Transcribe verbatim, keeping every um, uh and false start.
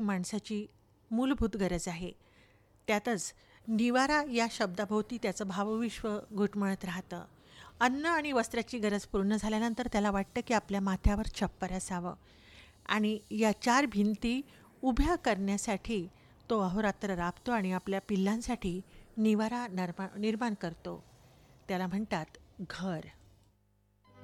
माणसाची मूलभूत गरज आहे. त्यातच निवारा या शब्दाभोवती त्याचं भावविश्व घुटमळत राहतं. अन्न आणि वस्त्राची गरज पूर्ण झाल्यानंतर त्याला वाटतं की आपल्या माथ्यावर छप्पर असावं आणि या चार भिंती उभ्या करण्यासाठी तो अहोरात्र राबतो आणि आपल्या पिल्लांसाठी निवारा निर्मा निर्माण करतो. त्याला म्हणतात घर.